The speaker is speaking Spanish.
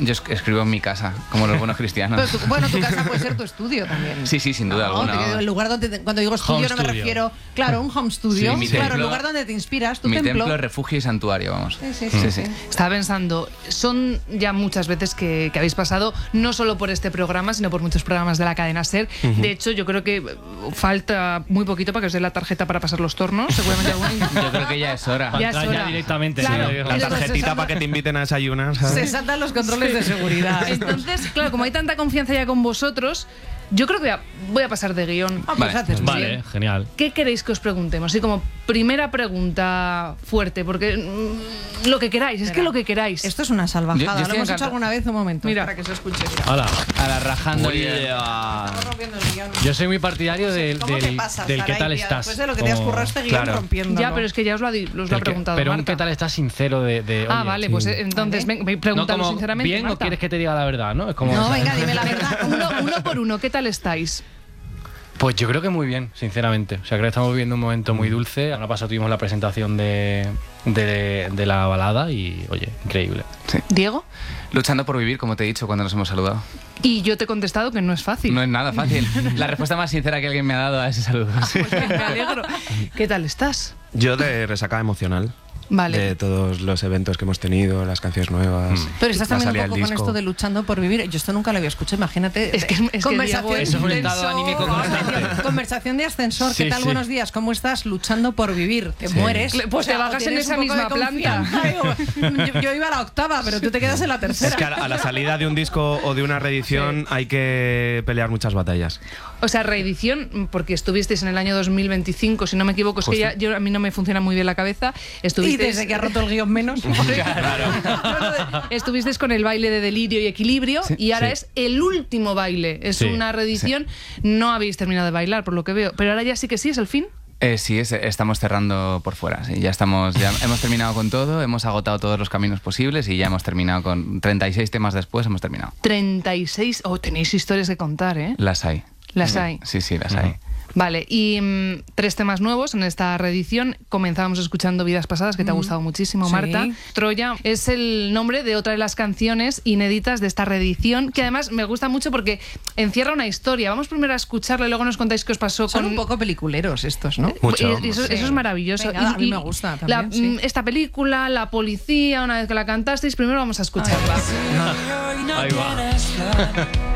Yo escribo en mi casa, como los buenos cristianos. Pero tu casa puede ser tu estudio también. Sí, sin duda alguna. El lugar donde, cuando digo estudio no me refiero, claro, un home studio. Sí, claro, el lugar donde te inspiras, tu mi templo. templo, refugio y santuario, vamos. Sí. Estaba pensando, son ya muchas veces que habéis pasado, no solo por este programa, sino por muchos programas de la cadena SER. De hecho, yo creo que falta muy poquito para que os den la tarjeta para pasar los tornos. Seguramente Yo creo que ya es hora. Ya directamente. Claro. Sí, La tarjetita para que te inviten a desayunar, ¿sabes? Se saltan los controles de seguridad. Entonces, claro, como hay tanta confianza ya con vosotros, yo creo que voy a pasar de guión. Pues haces muy Vale, bien. genial. ¿Qué queréis que os preguntemos? Así como primera pregunta fuerte, porque lo que queráis, es que lo que queráis. Esto es una salvajada. Yo ¿Lo estoy hemos hecho encantado. alguna vez? Un momento. Mira. Para que se escuche. Hala. A la rajando. Estamos rompiendo el guión. Yo soy muy partidario del ¿Cómo te pasa, qué tal Saray, estás. Después de lo que te has Como- currado este guión Claro. rompiéndolo. Ya, pero es que ya os lo ha preguntado Pero un Marta. qué tal estás sincero de Ah, oye, vale, sí. pues entonces Vale. pregúntalo No, como, sinceramente, ¿bien Marta. o quieres que te diga la verdad, no? Es como, No, venga, dime la verdad. Uno por uno, ¿qué tal estáis? Pues yo creo que muy bien, sinceramente. O sea, creo que estamos viviendo un momento muy dulce. Ahora pasado tuvimos la presentación de la balada y, oye, increíble. Diego. Luchando por vivir, como te he dicho cuando nos hemos saludado. Y yo te he contestado que no es fácil. No es nada fácil. La respuesta más sincera que alguien me ha dado a ese saludo. Pues me alegro. ¿Qué tal estás? Yo de resaca emocional. Vale. De todos los eventos que hemos tenido, las canciones nuevas. Pero estás la también salida un poco del con disco. esto de luchando por vivir. Yo esto nunca lo había escuchado, imagínate. Es que conversación, Diego Eso es un intenso. estado anímico constante. Conversación de ascensor. ¿Qué Sí, tal? sí. Buenos días. ¿Cómo estás? Luchando por vivir. Te mueres. Pues te bajas o tienes en esa un poco de misma planta. confianza. Yo iba a la octava, pero tú te quedas en la tercera. Es que a la salida de un disco o de una reedición hay que pelear muchas batallas. O sea, reedición, porque estuvisteis en el año 2025, si no me equivoco, es que a mí no me funciona muy bien la cabeza. Y Estuvisteis, desde que ha roto el guión menos. estuvisteis con el baile de Delirio y Equilibrio y ahora es el último baile. Es Sí. una reedición. No habéis terminado de bailar, por lo que veo. Pero ahora ya sí que sí, es el fin. Sí, estamos cerrando por fuera. Sí. Ya hemos terminado con todo, hemos agotado todos los caminos posibles y ya hemos terminado con 36 temas después, hemos terminado. 36. Tenéis historias que contar, ¿eh? Las hay. Las hay. Sí, las hay. Vale, y 3 temas nuevos en esta reedición. Comenzábamos escuchando Vidas Pasadas, que te ha gustado muchísimo, Sí. Marta. Troya es el nombre de otra de las canciones inéditas de esta reedición, que además me gusta mucho porque encierra una historia. Vamos primero a escucharla y luego nos contáis qué os pasó Son con... un poco peliculeros estos, ¿no? Mucho. Y eso es maravilloso. Venga, a mí me gusta también, sí. Esta película, La Policía, una vez que la cantasteis, primero vamos a escucharla. Ahí va.